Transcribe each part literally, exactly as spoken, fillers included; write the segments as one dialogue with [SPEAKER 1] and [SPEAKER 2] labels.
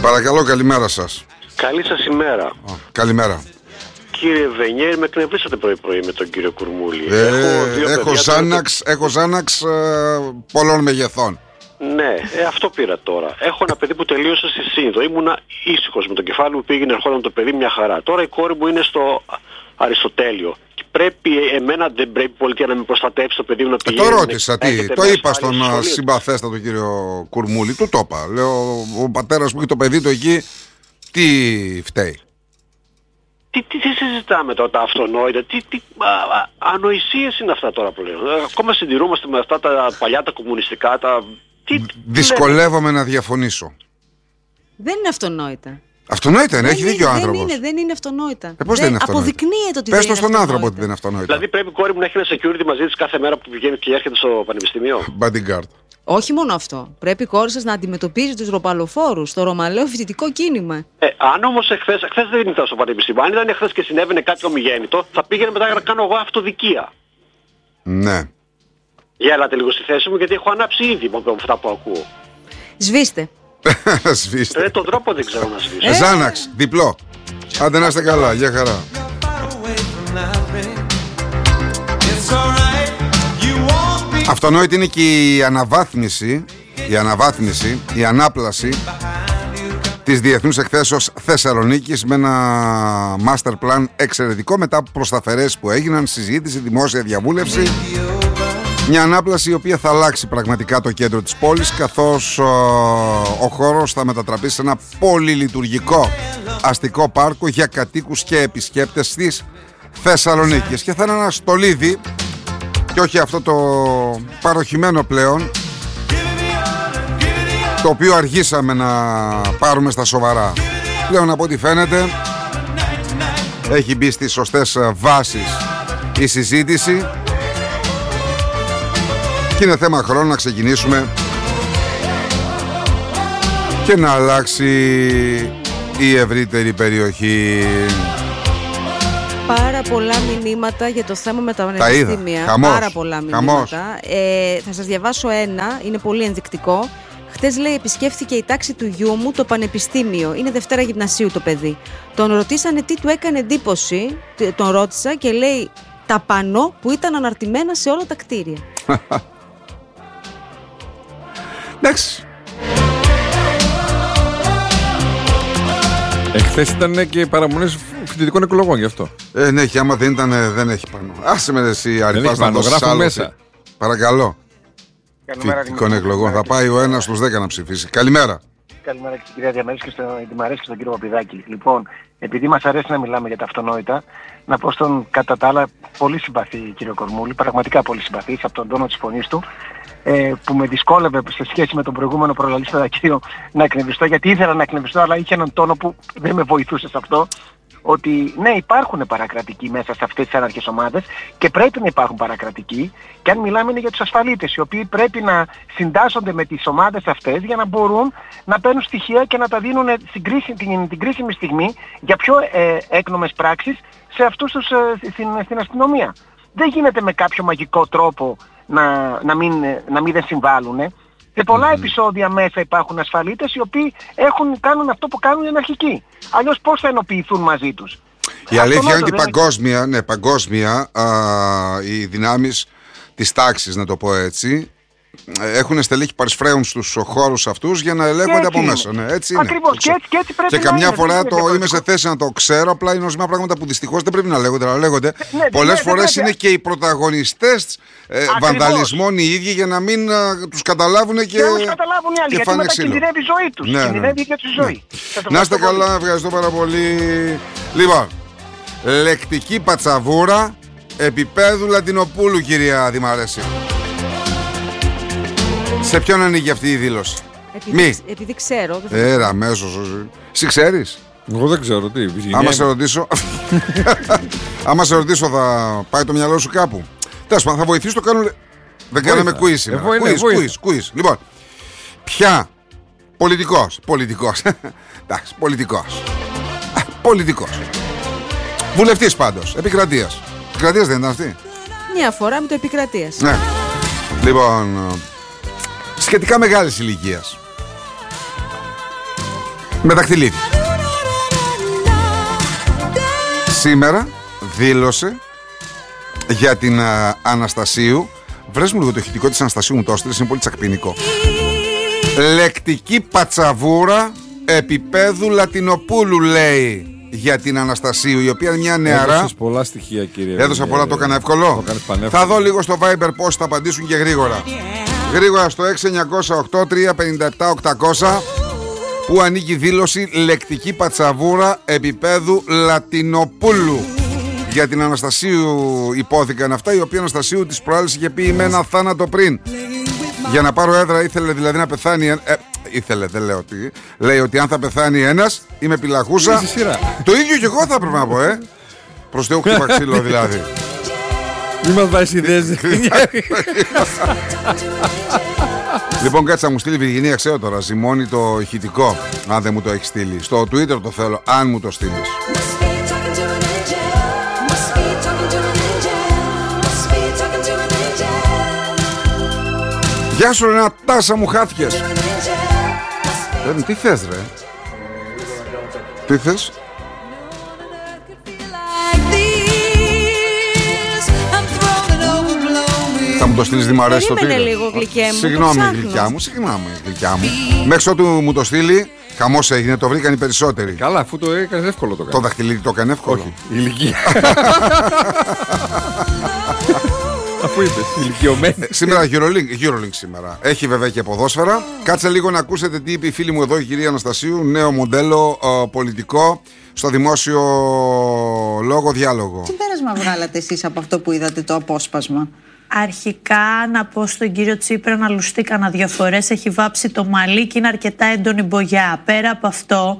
[SPEAKER 1] Παρακαλώ, καλημέρα σας.
[SPEAKER 2] Καλή σας ημέρα.
[SPEAKER 1] Α, καλημέρα.
[SPEAKER 2] Κύριε Βενιέρη, με εκνευρίσατε πρωί-πρωί με τον κύριο Κουρμούλη.
[SPEAKER 1] Ε, έχω δύο έχω Ζάναξ, το... έχω Ζάναξ ε, πολλών μεγεθών.
[SPEAKER 2] Ναι, ε, αυτό πήρα τώρα. Έχω ένα παιδί που τελείωσε στη Σύνδο. Ήμουνα ήσυχος με το κεφάλι μου, πήγαινε ερχόταν το παιδί μια χαρά. Τώρα η κόρη μου είναι στο Αριστοτέλειο. Και πρέπει, εμένα δεν πρέπει η πολιτεία να με προστατεύσει το παιδί μου να πηγαίνει.
[SPEAKER 1] Ε, το ρώτησα, τι, το είπα στον συμπαθέστατο κύριο Κουρμούλη, του το είπα. Λέω, ο πατέρας μου και το παιδί του εκεί, τι φταίει.
[SPEAKER 2] Τι, τι, τι συζητάμε τώρα τα αυτονόητα, τι, τι α, α, ανοησίες είναι αυτά τώρα που λέω. Ακόμα συντηρούμαστε με αυτά τα παλιά, τα κομμουνιστικά, τα... Τι,
[SPEAKER 1] Δυσκολεύομαι τι να διαφωνήσω.
[SPEAKER 3] Δεν είναι αυτονόητα.
[SPEAKER 1] Αυτονόητα είναι,
[SPEAKER 3] δεν
[SPEAKER 1] έχει δίκιο ο άνθρωπος.
[SPEAKER 3] Δεν είναι, δεν είναι αυτονόητα.
[SPEAKER 1] Ε, πώς δεν, δεν είναι αυτονόητα.
[SPEAKER 3] Αποδεικνύεται ότι
[SPEAKER 1] Πες
[SPEAKER 3] δεν
[SPEAKER 1] το στον
[SPEAKER 3] είναι
[SPEAKER 1] άνθρωπο ότι δεν είναι αυτονόητα.
[SPEAKER 2] Δηλαδή πρέπει η κόρη μου να έχει ένα security μαζί της κάθε μέρα που βγαίνει και έρχεται στο πανεπιστήμιο.
[SPEAKER 1] Bodyguard.
[SPEAKER 3] Όχι μόνο αυτό. Πρέπει η κόρη σας να αντιμετωπίζει τους ροπαλοφόρους, το ρωμαλαίο φοιτητικό κίνημα.
[SPEAKER 2] Ε, αν όμως εχθές, εχθές δεν ήταν στο πανεπιστήμιο, αν ήταν εχθές και συνέβαινε κάτι ομιγέννητο, θα πήγαινε μετά να κάνω εγώ αυτοδικία.
[SPEAKER 1] Ναι.
[SPEAKER 2] Γέλατε λίγο στη θέση μου γιατί έχω ανάψει ήδη με αυτά που ακούω.
[SPEAKER 3] Σβήστε.
[SPEAKER 1] Σβήστε.
[SPEAKER 2] Ε, τον τρόπο δεν ξέρω να σβήσω.
[SPEAKER 3] Ε.
[SPEAKER 1] Ζάναξ, διπλό. Άντε να είστε καλά, για χαρά. Αυτονόητη είναι και η αναβάθμιση, η αναβάθμιση, η ανάπλαση της Διεθνούς Εκθέσεως Θεσσαλονίκης με ένα master plan εξαιρετικό μετά από προσταφαιρές που έγιναν, συζήτηση, δημόσια διαβούλευση. Μια ανάπλαση η οποία θα αλλάξει πραγματικά το κέντρο της πόλης, καθώς ο, ο χώρος θα μετατραπεί σε ένα πολυλειτουργικό αστικό πάρκο για κατοίκους και επισκέπτες της Θεσσαλονίκης. Και θα είναι ένα στολίδι και όχι αυτό το παροχημένο πλέον, το οποίο αργήσαμε να πάρουμε στα σοβαρά. Πλέον από ό,τι φαίνεται έχει μπει στις σωστές βάσεις η συζήτηση και είναι θέμα χρόνου να ξεκινήσουμε και να αλλάξει η ευρύτερη περιοχή.
[SPEAKER 3] Πάρα πολλά μηνύματα για το θέμα με τα πανεπιστήμια.
[SPEAKER 1] Χαμός.
[SPEAKER 3] Πάρα πολλά μηνύματα. Ε, θα σας διαβάσω ένα, είναι πολύ ενδεικτικό. Χτες, λέει, επισκέφθηκε η τάξη του γιού μου το πανεπιστήμιο. Είναι Δευτέρα γυμνασίου το παιδί. Τον ρωτήσανε τι του έκανε εντύπωση. Τον ρώτησα και λέει τα πανό που ήταν αναρτημένα σε όλα τα κτίρια.
[SPEAKER 1] Εντάξει.
[SPEAKER 4] Εχθές ήταν και παραμονές φοιτητικών εκλογών γι' αυτό.
[SPEAKER 1] Ε, ναι, και άμα δεν ήταν, δεν έχει πάνω. Άσε με εσύ, Αριφάς, να δώσεις άλλο. Μέσα. Παρακαλώ. Φοιτητικών εκλογών. Θα πάει ο ένας στους δέκα να ψηφίσει. Καλημέρα.
[SPEAKER 5] Καλημέρα και στην κυρία Διαμέριση και στον Δημαρέση και στον κύριο Παπηδάκη. Λοιπόν, επειδή μας αρέσει να μιλάμε για τα αυτονόητα, να πω στον κατά τα άλλα πολύ συμπαθή κύριο Κορμούλη, πραγματικά πολύ συμπαθής από τον τόνο της φωνής του, ε, που με δυσκόλευε σε σχέση με τον προηγούμενο προλαλήσαντα κύριο να εκνευριστώ, γιατί ήθελα να εκνευριστώ, αλλά είχε έναν τόνο που δεν με βοηθούσε σε αυτό. Ότι ναι, υπάρχουν παρακρατικοί μέσα σε αυτές τις άναρχες ομάδες και πρέπει να υπάρχουν παρακρατικοί, και αν μιλάμε είναι για τους ασφαλίτες, οι οποίοι πρέπει να συντάσσονται με τις ομάδες αυτές για να μπορούν να παίρνουν στοιχεία και να τα δίνουν στην κρίσιμη, την, την κρίσιμη στιγμή για πιο ε, έκνομες πράξεις σε αυτούς τους, ε, στην, στην αστυνομία. Δεν γίνεται με κάποιο μαγικό τρόπο να, να, μην, να μην δεν συμβάλλουν. Σε πολλά mm. επεισόδια μέσα υπάρχουν ασφαλίτες οι οποίοι έχουν, κάνουν αυτό που κάνουν οι αναρχικοί. Αλλιώς πώς θα ενοποιηθούν μαζί τους.
[SPEAKER 1] Η αλήθεια είναι ότι παγκόσμια, ναι, παγκόσμια α, οι δυνάμεις της τάξης, να το πω έτσι, έχουν στελέχη που παρισφρέουν στους χώρους αυτούς για να ελέγχονται από μέσα. Ναι, έτσι είναι.
[SPEAKER 5] Ακριβώς, και έτσι, και έτσι πρέπει
[SPEAKER 1] και
[SPEAKER 5] να
[SPEAKER 1] καμιά
[SPEAKER 5] είναι,
[SPEAKER 1] φορά το είμαι σε θέση να το ξέρω, απλά είναι ορισμένα πράγματα που δυστυχώς δεν πρέπει να λέγονται, να λέγονται.
[SPEAKER 5] Ναι,
[SPEAKER 1] πολλές
[SPEAKER 5] ναι,
[SPEAKER 1] φορές
[SPEAKER 5] ναι,
[SPEAKER 1] είναι και οι πρωταγωνιστές ε, βανδαλισμών οι ίδιοι για να μην α, τους καταλάβουν και,
[SPEAKER 5] και να τους καταλάβουν οι άλλοι, γιατί μετά κινδυνεύει η ζωή τους.
[SPEAKER 1] Ναι,
[SPEAKER 5] κινδυνεύει
[SPEAKER 1] ναι.
[SPEAKER 5] και τη ζωή.
[SPEAKER 1] Ναι. Να είστε καλά, ευχαριστώ πάρα πολύ. Λοιπόν, λεκτική πατσαβούρα επίπεδου Λατινοπούλου, κυρία Δημαρέση. Σε ποιον ανήκει αυτή η δήλωση?
[SPEAKER 3] Επειδή,
[SPEAKER 1] Μη.
[SPEAKER 3] επειδή ξέρω.
[SPEAKER 1] Έρα, αμέσως. Εσύ ξέρεις?
[SPEAKER 4] Εγώ δεν ξέρω τι.
[SPEAKER 1] Άμα σε ρωτήσω, άμα σε ρωτήσω θα πάει το μυαλό σου κάπου. Τέλος πάντων, θα βοηθήσω, το κάνω. Δεν κάναμε quiz σήμερα. Quiz, quiz, quiz. Λοιπόν, ποια πολιτικός, πολιτικός, εντάξει, πολιτικός, πολιτικός, βουλευτής πάντως, επικρατείας. Επικρατείας δεν ήταν αυτή?
[SPEAKER 3] Μια φορά με το επικρατείας.
[SPEAKER 1] Ναι. Λοιπόν, σχετικά μεγάλης ηλικίας. Με δαχτυλίδι. Σήμερα δήλωσε για την α, Αναστασίου. Βρες μου λίγο το ηχητικό της Αναστασίου, μου το έστειλες, είναι πολύ τσακπινικό. Λεκτική πατσαβούρα επίπεδου Λατινοπούλου, λέει για την Αναστασίου, η οποία είναι μια νεαρά.
[SPEAKER 4] Έδωσες πολλά στοιχεία, κύριε.
[SPEAKER 1] Έδωσα πολλά, το έκανα εύκολο.
[SPEAKER 4] Το
[SPEAKER 1] θα δω λίγο στο Viber πώς θα απαντήσουν και γρήγορα. Γρήγορα στο έξι εννιά οκτώ τρία πέντε επτά οκτακόσια, που ανήκει δήλωση λεκτική πατσαβούρα επίπεδου Λατινοπούλου. Για την Αναστασίου υπόθηκαν αυτά, η οποία Αναστασίου της προάλλης είχε πει είμαι ένα θάνατο πριν. Για να πάρω έδρα ήθελε δηλαδή να πεθάνει. Ε, ήθελε, δεν λέω τι. Λέει ότι αν θα πεθάνει ένας, είμαι πυλαχούσα. Το ίδιο και εγώ θα έπρεπε να πω, ε. Προς Θεού χτύπα ξύλο δηλαδή.
[SPEAKER 4] Μην μας βάζεις ιδέες.
[SPEAKER 1] Λοιπόν, κάτσε να μου στείλει η Βυργινία, ξέρω τώρα, ζυμώνει το ηχητικό. Αν δεν μου το έχει στείλει. Στο Twitter το θέλω, αν μου το στείλεις. Γεια σου, ένα τάσα μου χάθηκες. Ε, τι θες, ρε? Τι θες? Θα μου το στείλεις, δεν μ' αρέσει το
[SPEAKER 3] Περίμενε λίγο, γλυκέ μου.
[SPEAKER 1] Συγγνώμη, γλυκιά μου, συγγνώμη, γλυκιά μου. Μέχρι ότου μου το στείλει, χαμός έγινε, το βρήκαν οι περισσότεροι.
[SPEAKER 4] Καλά, αφού το έκανε εύκολο το
[SPEAKER 1] Το
[SPEAKER 4] κάνει.
[SPEAKER 1] δαχτυλίδι το έκανε εύκολο.
[SPEAKER 4] Όχι, η ηλικία. Αφού είπες, ηλικιωμένη.
[SPEAKER 1] Σήμερα Eurolink, Eurolink σήμερα. Έχει βέβαια και ποδόσφαιρα. Κάτσε λίγο να ακούσετε τι είπε η φίλη μου εδώ, η κυρία Αναστασίου. Νέο μοντέλο ε, πολιτικό στο δημόσιο λόγο διάλογο.
[SPEAKER 6] Τι πέρασμα βγάλατε εσείς από αυτό που είδατε το απόσπασμα?
[SPEAKER 7] Αρχικά να πω στον κύριο Τσίπρα να λουστεί κανένα δύο φορές. Έχει βάψει το μαλλί και είναι αρκετά έντονη μπογιά. Πέρα από αυτό...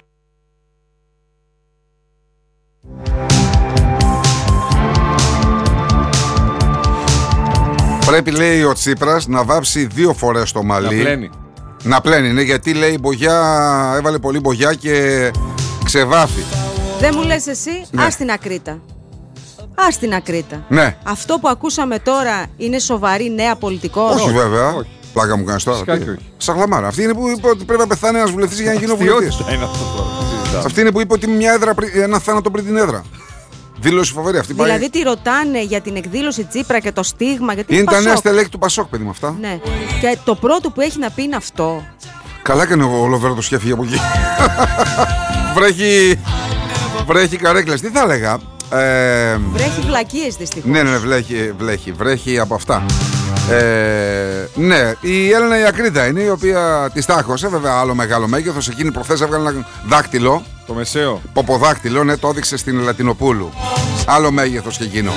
[SPEAKER 1] Πρέπει, λέει ο Τσίπρας, να βάψει δύο φορές το μαλλί.
[SPEAKER 4] Να πλένει.
[SPEAKER 1] Να πλένει, ναι, γιατί λέει η μπογιά, έβαλε πολύ μπογιά και ξεβάφει.
[SPEAKER 3] Δεν μου λες εσύ,
[SPEAKER 1] Ναι.
[SPEAKER 3] ας την ακρίτα. Ας την ακρίτα.
[SPEAKER 1] Ναι.
[SPEAKER 3] Αυτό που ακούσαμε τώρα είναι σοβαρή νέα πολιτικός?
[SPEAKER 1] Όχι, βέβαια.
[SPEAKER 4] όχι.
[SPEAKER 1] Πλάκα μου κάνεις τώρα.
[SPEAKER 4] Φυσικά
[SPEAKER 1] Τι?
[SPEAKER 4] και όχι.
[SPEAKER 1] Σαγλαμάρα. Αυτή είναι που είπε ότι πρέπει να πεθάνει ένας βουλευτής για να γίνει ο βουλευτής.
[SPEAKER 4] Αστείωτα είναι αυτό τώρα. τι συζητάμε.
[SPEAKER 1] Αυτή είναι που είπε ότι μια έδρα, πριν- ένα θάνατο πριν την έδρα. Δήλωση φοβερή. Αυτή πάει.
[SPEAKER 3] Δηλαδή τι ρωτάνε για την εκδήλωση Τσίπρα και το στίγμα? Γιατί
[SPEAKER 1] Είναι τα νέα
[SPEAKER 3] Πασόκ.
[SPEAKER 1] στελέχη του Πασόκ, παιδί μου, αυτά.
[SPEAKER 3] Ναι. Και το πρώτο που έχει να πει είναι αυτό.
[SPEAKER 1] Καλά έκανε ο Λοβέρδος και έφυγε από εκεί. βρέχει. Βρέχει καρέκλες. Τι θα έλεγα. Ε,
[SPEAKER 3] Βρέχει βλακίες δυστυχώς.
[SPEAKER 1] ναι, ναι, ναι, βρέχει, βρέχει, βρέχει από αυτά. Ε, ναι, η Έλενα η Ακρίτα είναι, η οποία τη τάχωσε, βέβαια άλλο μεγάλο μέγεθος. Εκείνη προχθές έβγαλε ένα δάκτυλο,
[SPEAKER 4] Το μεσαίο.
[SPEAKER 1] ποποδάκτυλο, ναι, το έδειξε στην Λατινοπούλου. Άλλο μέγεθος και εκείνο.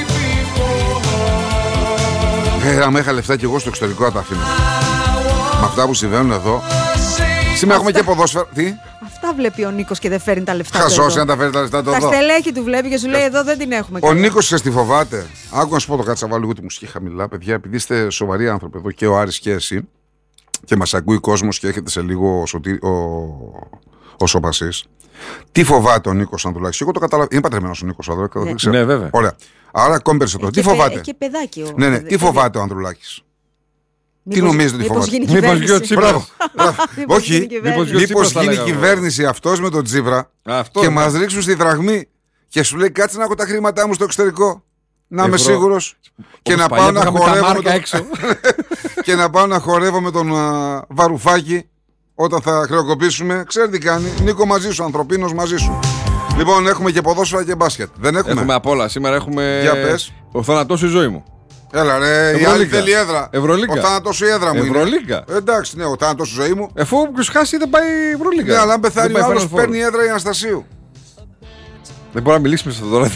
[SPEAKER 1] Ε, άμα είχα λεφτά και εγώ στο εξωτερικό θα τα αφήνω. Με αυτά που συμβαίνουν εδώ. Σήμερα έχουμε και ποδόσφαιρα. Τι?
[SPEAKER 3] Αυτά βλέπει ο Νίκος και δεν φέρνει τα λεφτά του
[SPEAKER 1] Χαζός
[SPEAKER 3] εδώ.
[SPEAKER 1] αν τα φέρει τα λεφτά του
[SPEAKER 3] Τα
[SPEAKER 1] εδώ.
[SPEAKER 3] στελέχη του βλέπει και σου λέει εδώ δεν την έχουμε.
[SPEAKER 1] Ο
[SPEAKER 3] καλά.
[SPEAKER 1] Νίκος σε τη φοβάται. Άκου να σου πω το κάτσα, βάλω λίγο τη μουσική χαμηλά, παιδιά, επειδή είστε σοβαροί άνθρωποι εδώ και ο Άρης και εσύ και μας ακούει κόσμος και έρχεται σε λίγο ο, Σωτή, ο, ο Σοπασής. Τι φοβάται ο Νίκος Ανδρουλάκης? Εγώ το καταλαβαίνω. Είναι πατρεμένος ο Νίκος Ανδρουλάκης. δεν ξέρω.
[SPEAKER 4] Ναι, βέβαια.
[SPEAKER 1] Ωραία. Άρα ακόμη περισσότερο.
[SPEAKER 3] Ε,
[SPEAKER 1] Τι
[SPEAKER 3] και παι-
[SPEAKER 1] φοβάται?
[SPEAKER 3] Και παιδάκι ο.
[SPEAKER 1] Ναι, ναι.
[SPEAKER 3] παιδε-
[SPEAKER 1] Τι
[SPEAKER 3] παιδί.
[SPEAKER 1] φοβάται ο Ανδρουλάκης?
[SPEAKER 3] Μήπως-
[SPEAKER 1] τι νομίζετε ότι
[SPEAKER 3] μήπως
[SPEAKER 1] φοβάται?
[SPEAKER 3] γίνει
[SPEAKER 4] Μήπως
[SPEAKER 3] κυβέρνηση.
[SPEAKER 4] γιο Τσίπρας.
[SPEAKER 1] Μπράβο. μπράβο.
[SPEAKER 3] Μήπως
[SPEAKER 1] Όχι.
[SPEAKER 3] γίνει κυβέρνηση.
[SPEAKER 4] Μήπως γιο
[SPEAKER 1] Μήπως
[SPEAKER 4] Τσίπρας θα
[SPEAKER 1] γίνει
[SPEAKER 4] λέγαμε.
[SPEAKER 1] κυβέρνηση αυτός με τον Τσίπρα
[SPEAKER 4] Αυτό,
[SPEAKER 1] και
[SPEAKER 4] ναι.
[SPEAKER 1] μας ρίξουν στη δραχμή και σου λέει κάτσε να έχω τα χρήματά μου στο εξωτερικό. Να είμαι
[SPEAKER 4] Ευρώ.
[SPEAKER 1] σίγουρος. Και
[SPEAKER 4] Όπως
[SPEAKER 1] να
[SPEAKER 4] παλιά
[SPEAKER 1] πάω
[SPEAKER 4] που
[SPEAKER 1] να
[SPEAKER 4] είχαμε τα
[SPEAKER 1] χορεύω με
[SPEAKER 4] μάρκα
[SPEAKER 1] τον...
[SPEAKER 4] έξω.
[SPEAKER 1] και να πάω να χορεύω με τον α, Βαρουφάκη όταν θα χρεοκοπήσουμε. Ξέρει τι κάνει. Νίκο, μαζί σου, ανθρωπίνος μαζί σου. Λοιπόν, έχουμε και ποδόσφαιρα και μπάσκετ. Δεν έχουμε.
[SPEAKER 4] Έχουμε απ' όλα. Σήμερα έχουμε.
[SPEAKER 1] Για πες.
[SPEAKER 4] Ο θάνατός σου η ζωή μου.
[SPEAKER 1] Έλα ρε, η άλλη
[SPEAKER 4] Ευρωλίγκα.
[SPEAKER 1] θέλει έδρα.
[SPEAKER 4] Ευρωλίγκα.
[SPEAKER 1] Ο θάνατος σου η έδρα μου
[SPEAKER 4] Ευρωλίγκα.
[SPEAKER 1] είναι. Εντάξει, ναι, ο θάνατος σου η ζωή μου.
[SPEAKER 4] Εφού όποιος χάσει δεν πάει Ευρωλίγκα.
[SPEAKER 1] Ναι, αλλά αν πεθάνει
[SPEAKER 4] Δεν
[SPEAKER 1] ο
[SPEAKER 4] πάει
[SPEAKER 1] άλλος,
[SPEAKER 4] Final Four.
[SPEAKER 1] παίρνει έδρα η Αναστασίου.
[SPEAKER 4] Δεν μπορούμε να μιλήσουμε σε αυτό τώρα.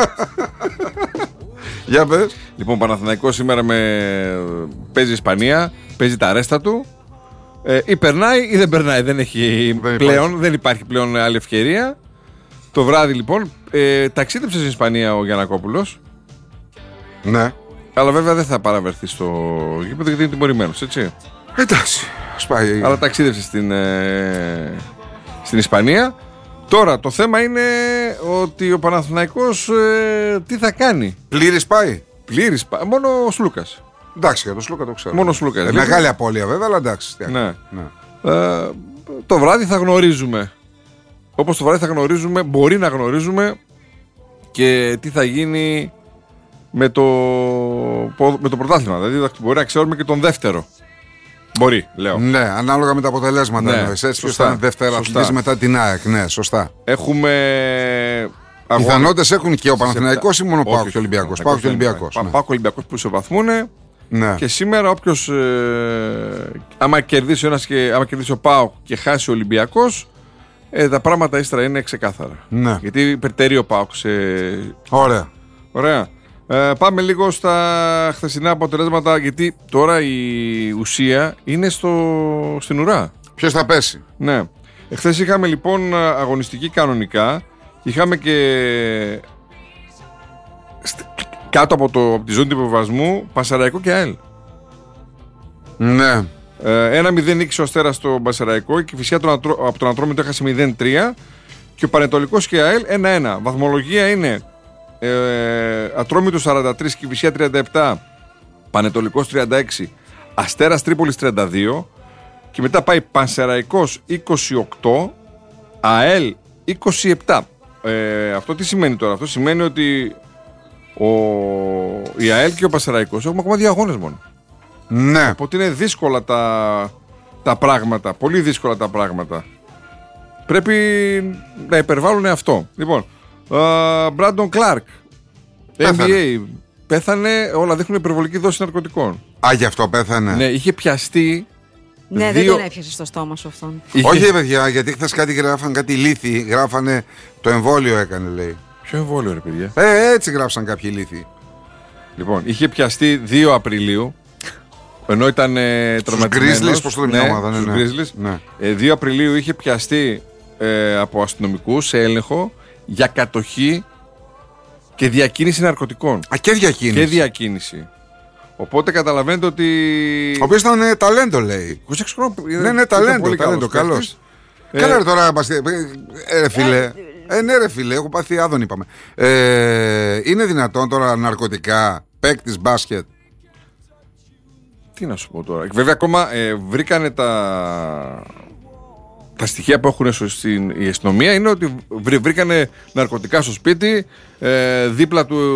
[SPEAKER 1] Για πες.
[SPEAKER 4] Λοιπόν, Παναθηναϊκός σήμερα με... παίζει Ισπανία, παίζει τα ρέστα του. Ε, ή περνάει ή δεν περνάει. Δεν έχει
[SPEAKER 1] Δεν
[SPEAKER 4] πλέον,
[SPEAKER 1] υπάρχει.
[SPEAKER 4] δεν υπάρχει πλέον άλλη ευκαιρία. Το βράδυ λοιπόν ε, ταξίδεψε στην Ισπανία ο Γιαννακόπουλος.
[SPEAKER 1] Ναι.
[SPEAKER 4] Αλλά βέβαια δεν θα παραβερθεί στο γήπεδο γιατί είναι τιμωρημένος, έτσι.
[SPEAKER 1] Εντάξει. Σπάει.
[SPEAKER 4] Αλλά ταξίδευσε στην, ε, στην Ισπανία. Τώρα το θέμα είναι ότι ο Παναθηναϊκός ε, τι θα κάνει.
[SPEAKER 1] Πλήρης πάει.
[SPEAKER 4] Πλήρης, πα- μόνο ο Σλούκας.
[SPEAKER 1] Εντάξει, για το Σλούκα το ξέρω.
[SPEAKER 4] Μόνο ο Σλούκας.
[SPEAKER 1] Ε,
[SPEAKER 4] Λοιπόν,
[SPEAKER 1] μεγάλη απώλεια βέβαια, αλλά εντάξει. τι
[SPEAKER 4] Ναι.
[SPEAKER 1] ναι.
[SPEAKER 4] Ε, το βράδυ θα γνωρίζουμε. Όπως το βράδυ θα γνωρίζουμε, μπορεί να γνωρίζουμε και τι θα γίνει με το, με το πρωτάθλημα. Δηλαδή μπορεί να ξέρουμε και τον δεύτερο. Μπορεί, λέω.
[SPEAKER 1] Ναι, ανάλογα με τα αποτελέσματα.
[SPEAKER 4] Ναι,
[SPEAKER 1] εννοείς, έτσι, ποιος θα είναι δεύτερα αθλητής μετά την ΑΕΚ. Ναι, σωστά.
[SPEAKER 4] Έχουμε.
[SPEAKER 1] Πιθανότητες έχουν και ο Παναθηναϊκός ή μόνο ο ΠΑΟΚ και ο Ολυμπιακός. ΠΑΟΚ και Ολυμπιακός.
[SPEAKER 4] ΠΑΟΚ και Ολυμπιακός που ισοβαθμούν.
[SPEAKER 1] Ναι.
[SPEAKER 4] Και σήμερα όποιος ε, άμα κερδίσει ο ένας και άμα κερδίσει ο ΠΑΟΚ και χάσει ο Ολυμπιακός, ε, τα πράγματα ύστερα είναι ξεκάθαρα.
[SPEAKER 1] Ναι.
[SPEAKER 4] Γιατί υπερτερεί ο ΠΑΟΚ σε...
[SPEAKER 1] Ωραία.
[SPEAKER 4] Ωραία. Ε, πάμε λίγο στα χθεσινά αποτελέσματα, γιατί τώρα η ουσία είναι στο, στην ουρά.
[SPEAKER 1] Ποιος θα πέσει.
[SPEAKER 4] Ναι. Εχθές είχαμε λοιπόν αγωνιστική κανονικά. Είχαμε και κάτω από, το, από τη ζώνη του υποβασμού Πασαραϊκό και ΑΕΛ.
[SPEAKER 1] Ναι.
[SPEAKER 4] Ένα μηδέν νίκησε ο Αστέρας στο Πασαραϊκό και φυσικά τον Ατρό, από τον Ατρόμητο έχασε μηδέν τρία και ο Πανετολικός και ΑΕΛ ένα ένα. Βαθμολογία είναι ε, Ατρόμητος σαράντα τρία και Κηφισιά τριάντα επτά, Πανετολικός τριάντα έξι, Αστέρας Τρίπολης τριάντα δύο και μετά πάει Πανσεραϊκός είκοσι οκτώ, ΑΕΛ είκοσι επτά. Ε, αυτό τι σημαίνει τώρα? Αυτό σημαίνει ότι ο, η ΑΕΛ και ο Πανσεραϊκός έχουμε ακόμα δύο αγώνες μόνο.
[SPEAKER 1] Ναι.
[SPEAKER 4] Οπότε είναι δύσκολα τα, τα πράγματα. Πολύ δύσκολα τα πράγματα. Πρέπει να υπερβάλλουν αυτό. Λοιπόν, Μπράντον Κλάρκ, N B A, πέθανε. Όλα δείχνουν υπερβολική δόση ναρκωτικών.
[SPEAKER 1] Α, γι' αυτό πέθανε.
[SPEAKER 4] Ναι, είχε πιαστεί.
[SPEAKER 3] Ναι,
[SPEAKER 4] δύο...
[SPEAKER 3] δεν τον έπιασε στο στόμα σου αυτόν.
[SPEAKER 4] Είχε...
[SPEAKER 1] Όχι, παιδιά, γιατί χθες κάτι γράφαν, κάτι λύθη. Γράφανε το εμβόλιο έκανε, λέει.
[SPEAKER 4] Ποιο εμβόλιο, ρε παιδιά?
[SPEAKER 1] Ε, έτσι γράψαν κάποιοι λύθοι.
[SPEAKER 4] Λοιπόν, είχε πιαστεί δύο Απριλίου. Ενώ ήταν ε, τραυματισμένος.
[SPEAKER 1] Γκρίζλις, πώς το λέμε η ομάδα, ναι, ναι.
[SPEAKER 4] Γκρίζλις.
[SPEAKER 1] Ναι.
[SPEAKER 4] Ε, δύο Απριλίου είχε πιαστεί ε, από αστυνομικούς σε έλεγχο για κατοχή και διακίνηση ναρκωτικών.
[SPEAKER 1] Α, και διακίνηση.
[SPEAKER 4] Και διακίνηση. Οπότε καταλαβαίνετε ότι.
[SPEAKER 1] Ο οποίος ήταν ε, ταλέντο, λέει.
[SPEAKER 4] είκοσι έξι χρόνων.
[SPEAKER 1] Ναι, ναι, ταλέντο, ταλέντο, καλός. Ε, Καλά, ρε, τώρα μας. Ε, ρε φίλε. Ε, ναι, ρε φίλε, έχω πάθει άδων, είπαμε. Ε, είναι δυνατόν τώρα ναρκωτικά, παίκτης μπάσκετ?
[SPEAKER 4] Τι να σου πω τώρα. Βέβαια, ακόμα ε, βρήκανε τα. Τα στοιχεία που έχουν στην η αστυνομία είναι ότι βρή, βρήκανε ναρκωτικά στο σπίτι, ε, δίπλα του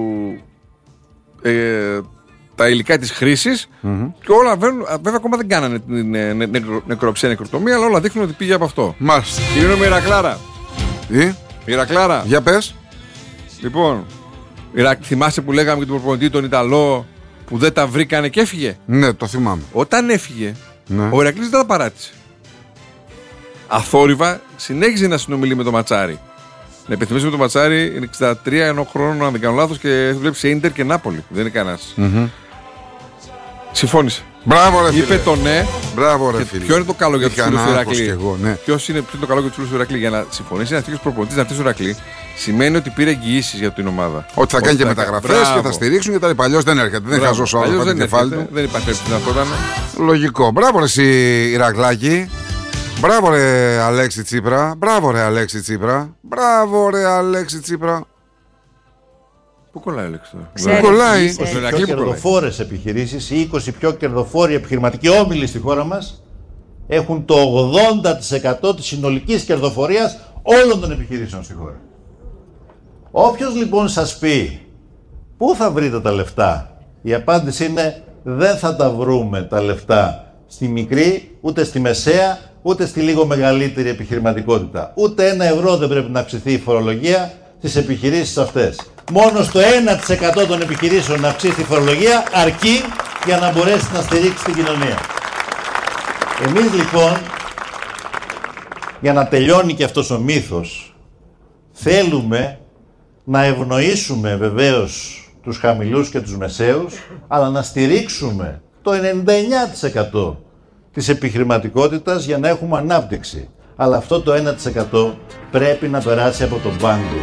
[SPEAKER 4] ε, τα υλικά της χρήσης mm-hmm. και όλα βέβαια, βέβαια ακόμα δεν κάνανε την ε, νε, νε, νεκροψία, νεκροτομία, αλλά όλα δείχνουν ότι πήγε από αυτό.
[SPEAKER 1] Μάλιστα.
[SPEAKER 4] Είναι η Ηρακλάρα.
[SPEAKER 1] Τι?
[SPEAKER 4] Ηρακλάρα.
[SPEAKER 1] Για πες.
[SPEAKER 4] Λοιπόν, Ιρα, θυμάσαι που λέγαμε για τον προπονητή τον Ιταλό που δεν τα βρήκανε και έφυγε?
[SPEAKER 1] Ναι, το θυμάμαι.
[SPEAKER 4] Όταν έφυγε, ναι. Ο Ηρακλής δεν τα παράτησε. Αθόρυβα συνέχιζε να συνομιλεί με τον Ματσάρι. Να υπενθυμίσουμε τον Ματσάρι είναι εξήντα τρία ενώ χρόνο, αν δεν κάνω λάθος, και βλέπει σε Ίντερ και Νάπολη. Δεν είναι κανένας. Mm-hmm. Συμφώνησε.
[SPEAKER 1] Μπράβο, ρε φίλε.
[SPEAKER 4] Είπε το ναι.
[SPEAKER 1] Μπράβο, ρε φίλε.
[SPEAKER 4] Ποιο είναι το καλό για του φίλου του Ηρακλή?
[SPEAKER 1] Ναι.
[SPEAKER 4] Ποιο είναι, είναι το καλό για του φίλου του Ηρακλή? Για να συμφωνήσει ένα τέτοιο προπονητή να έρθει στο Ηρακλή, σημαίνει ότι πήρε εγγυήσεις για την ομάδα.
[SPEAKER 1] Ότι θα κάνει και μεταγραφές και θα στηρίξουν και τα λοιπά. Αλλιώς δεν έρχεται. Δεν χαζός ο άλλος.
[SPEAKER 4] Δεν υπάρχει δυνατότητα.
[SPEAKER 1] Λογικό. Μπράβο, εσύ Ηρακλάκη. Μπράβο, ρε Αλέξη Τσίπρα. Μπράβο, ρε Αλέξη Τσίπρα. Μπράβο, ρε Αλέξη Τσίπρα.
[SPEAKER 4] Πού κολλάει ο Αλέξη τώρα?
[SPEAKER 1] Πού κολλάει?
[SPEAKER 8] είκοσι πιο κερδοφόρες επιχειρήσεις, οι είκοσι πιο κερδοφόροι επιχειρηματικοί όμιλοι στη χώρα μας έχουν το ογδόντα τοις εκατό της συνολικής κερδοφορίας όλων των επιχειρήσεων στη χώρα. Όποιος λοιπόν σας πει πού θα βρείτε τα λεφτά, η απάντηση είναι δεν θα τα βρούμε τα λεφτά στη μικρή, ούτε στη μεσαία, ούτε στη λίγο μεγαλύτερη επιχειρηματικότητα. Ούτε ένα ευρώ δεν πρέπει να αυξηθεί η φορολογία στις επιχειρήσεις αυτές. Μόνο στο ένα τοις εκατό των επιχειρήσεων να αυξήσει η φορολογία αρκεί για να μπορέσει να στηρίξει την κοινωνία. Εμείς λοιπόν, για να τελειώνει και αυτός ο μύθος, θέλουμε να ευνοήσουμε βεβαίως τους χαμηλούς και τους μεσαίους, αλλά να στηρίξουμε το ενενήντα εννέα τοις εκατό της επιχειρηματικότητας για να έχουμε ανάπτυξη. Αλλά αυτό το ένα τοις εκατό πρέπει να περάσει από τον πάγκο.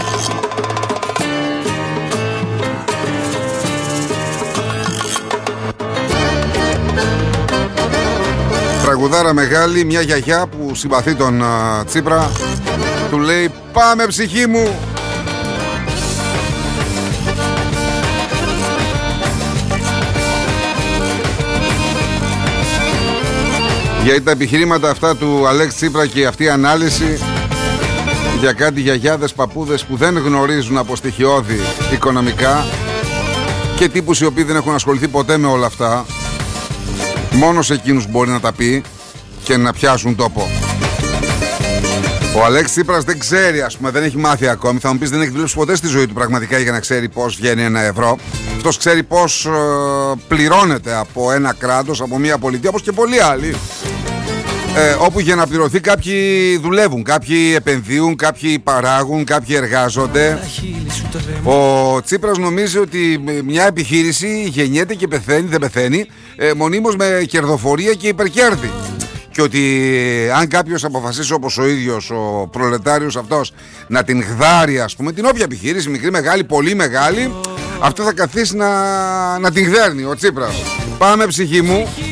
[SPEAKER 1] Τραγουδάρα μεγάλη, μια γιαγιά που συμπαθεί τον uh, Τσίπρα, του λέει πάμε ψυχή μου. Γιατί τα επιχειρήματα αυτά του Αλέξη Τσίπρα και αυτή η ανάλυση για κάτι γιαγιάδες παππούδες που δεν γνωρίζουν από στοιχειώδη οικονομικά και τύπους οι οποίοι δεν έχουν ασχοληθεί ποτέ με όλα αυτά, μόνο σε εκείνους μπορεί να τα πει και να πιάσουν τόπο. Ο Αλέξης Τσίπρας δεν ξέρει, ας πούμε, δεν έχει μάθει ακόμη. Θα μου πεις, δεν έχει δουλέψει ποτέ στη ζωή του πραγματικά για να ξέρει πώς βγαίνει ένα ευρώ. Αυτός ξέρει πώς ε, πληρώνεται από ένα κράτος, από μια πολιτεία, όπως και πολλοί άλλοι. Ε, όπου για να πληρωθεί κάποιοι δουλεύουν, κάποιοι επενδύουν, κάποιοι παράγουν, κάποιοι εργάζονται. Ο Τσίπρας νομίζει ότι μια επιχείρηση γεννιέται και πεθαίνει, δεν πεθαίνει, ε, μονίμως με κερδοφορία και υπερκέρδη. Και ότι αν κάποιος αποφασίσει όπως ο ίδιος ο προλετάριος αυτός να την γδάρει, ας πούμε, την όποια επιχείρηση, μικρή, μεγάλη, πολύ μεγάλη, αυτό θα καθίσει να, να την γδέρνει ο Τσίπρας. Πάμε ψυχή μου.